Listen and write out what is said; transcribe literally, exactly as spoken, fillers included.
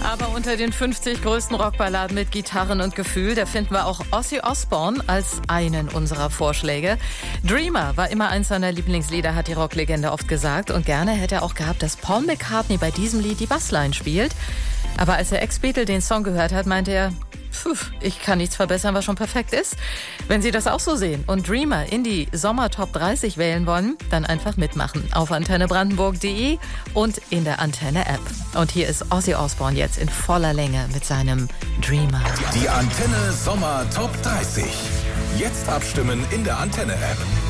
Aber unter den fünfzig größten Rockballaden mit Gitarren und Gefühl, da finden wir auch Ozzy Osbourne als einen unserer Vorschläge. Dreamer war immer eins seiner Lieblingslieder, hat die Rocklegende oft gesagt. Und gerne hätte er auch gehabt, dass Paul McCartney bei diesem Lied die Bassline spielt. Aber als der Ex-Beatle den Song gehört hat, meinte er, Puh, ich kann nichts verbessern, was schon perfekt ist. Wenn Sie das auch so sehen und Dreamer in die Sommer-Top dreißig wählen wollen, dann einfach mitmachen auf antenne brandenburg punkt de und in der Antenne-App. Und hier ist Ozzy Osbourne jetzt in voller Länge mit seinem Dreamer. Die Antenne Sommer Top dreißig. Jetzt abstimmen in der Antenne-App.